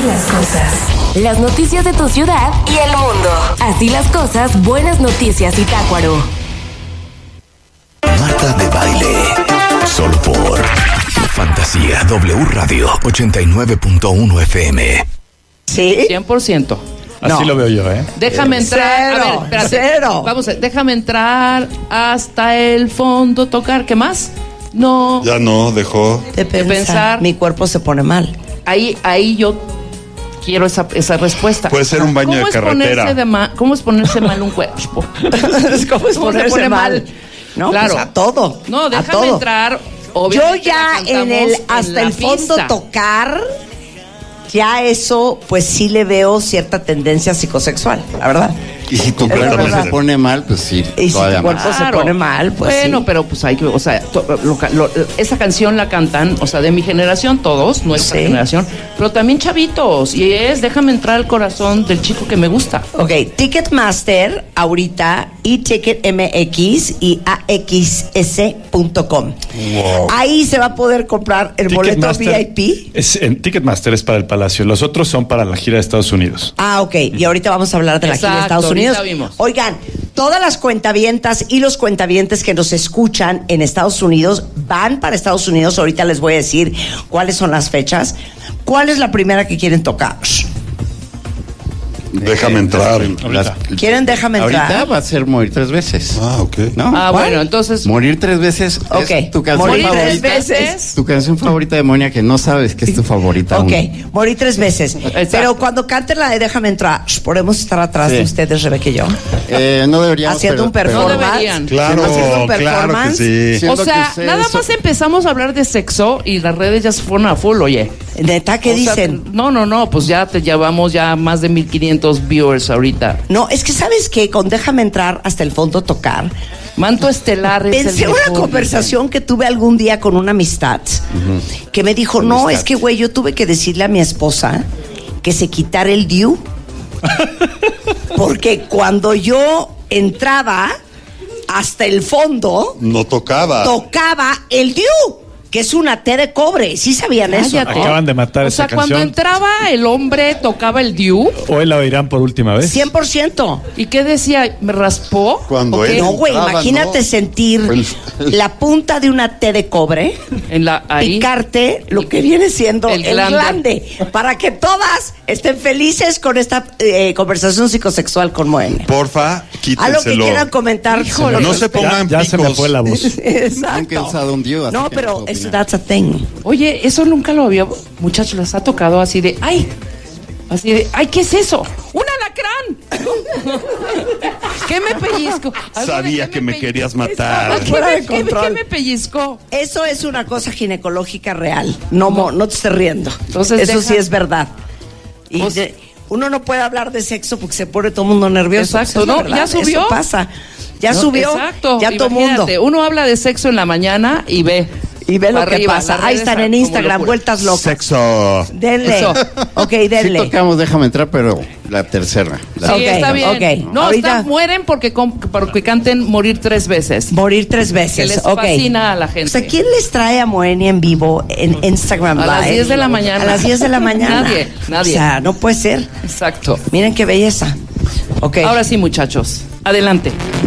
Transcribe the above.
las cosas. Las noticias de tu ciudad y el mundo. Así las cosas, buenas noticias y Tácuaro. Marta de Baile. Solo por Fantasía W Radio 89.1 FM. ¿Sí? 100%. Así No. lo veo yo, ¿eh? Déjame entrar. Cero, a ver, espérate. cero. Vamos, déjame entrar hasta el fondo, tocar. ¿Qué más? No. Ya no, dejó. De pensar. Mi cuerpo se pone mal. Ahí yo quiero esa respuesta. Puede ser un baño de carretera. ¿Cómo es ponerse mal un cuerpo? ¿Cómo es ponerse pone mal? No, claro. pues a todo. No, a déjame todo. entrar. Yo Obviamente ya la en el cantamos hasta en la el fondo pista. tocar, ya eso, pues sí le veo cierta tendencia psicosexual, la verdad. Y si tu Es cuerpo verdad. se pone mal, pues sí. Y si todavía tu cuerpo más. se pone mal, pues bueno, sí. pero pues hay que, o sea, esa canción la cantan, o sea, de mi generación todos, nuestra Sí. generación, pero también chavitos, y déjame entrar al corazón del chico que me gusta. Ok, Ticketmaster ahorita y Ticketmx y axs.com. Wow. Ahí se va a poder comprar el boleto VIP. En Ticketmaster es para el Palacio. Los otros son para la gira de Estados Unidos. Ah, ok. Y ahorita vamos a hablar de la gira de Exacto, Estados Unidos. ahorita vimos. Oigan, todas las cuentavientas y los cuentavientes que nos escuchan en Estados Unidos van para Estados Unidos. Ahorita les voy a decir cuáles son las fechas. ¿Cuál es la primera que quieren tocar? Déjame entrar. ¿Quieren Déjame entrar? Ahorita va a ser Morir 3 veces. Ah, ok. ¿No? Ah, ¿cuál? bueno, entonces Morir 3 veces Ok. es tu canción Morir favorita. 3 veces. Tu canción favorita de Monia que no sabes que es tu favorita. Ok, aún. morí 3 veces. Pero cuando canten la de Déjame entrar, podemos estar atrás Sí. de ustedes, Rebeca y yo. No deberíamos. Haciendo un no performance. deberían. Claro, Haciendo un claro que performance. sí. Siento O sea, que ustedes nada son- más empezamos a hablar de sexo y las redes ya se fueron a full, oye. Neta, ¿qué O sea, dicen? no, pues ya te llevamos ya más de 1,500 viewers ahorita. No, es que ¿sabes qué? Con Déjame entrar hasta el fondo tocar. Manto estelar es Pensé el una mejor, conversación que tuve algún día con una amistad que me dijo, no, Amistad. es que güey, yo tuve que decirle a mi esposa que se quitara el DIU porque cuando yo entraba hasta el fondo No tocaba. tocaba el DIU, que es una T de cobre. ¿Sí sabían eso? Cállate. Acaban de matar O esa sea, cuando canción. entraba el hombre tocaba el diu. Hoy la oirán por última vez. 100%. ¿Y qué decía? ¿Me raspó? Cuando ¿O qué? él- No, güey, entraba, imagínate no. sentir El- la punta de una T de cobre, Ahí. picarte lo que viene siendo El el glande. glande, para que todas estén felices con esta conversación psicosexual con Moenia. Porfa, A lo que quítenselo. quieran comentar. Híjole, No se pongan Ya se me picos. fue la voz. Exacto. Nunca he usado un DIU, así No, que pero puedo eso, opinar. that's a thing. Oye, eso nunca lo había. Muchachos, les ha tocado así de. ¡Ay! Así de. ¡Ay, qué es eso! ¡Un alacrán! ¿Qué me pellizco? Algo de Sabía que me querías matar. ¿Qué Fuera de me control. pellizcó? Eso es una cosa ginecológica real. No te estés riendo. Entonces, eso deja- sí es verdad. Y Pues- uno no puede hablar de sexo porque se pone todo el mundo nervioso. Exacto, Pues es ¿no? verdad, ¿Ya subió? Eso pasa. Ya No, subió. Exacto. Ya todo el mundo. Imagínate, uno habla de sexo en la mañana y ve. Y ve lo para que arriba, pasa. las Ahí redes están en como Instagram, locura. vueltas locas. Sexo. Denle. Eso. Ok, Sí denle. tocamos Déjame entrar, pero la tercera. Sí, Ok, está bien. ok. No, Ahorita- mueren porque canten Morir 3 veces. Morir 3 veces. Que les ok. fascina a la gente. O sea, ¿quién les trae a Moenia en vivo en Instagram A Live? las 10 de la mañana. A las 10 de la mañana. Nadie. O sea, no puede ser. Exacto. Miren qué belleza. Ok. Ahora sí, muchachos. Adelante.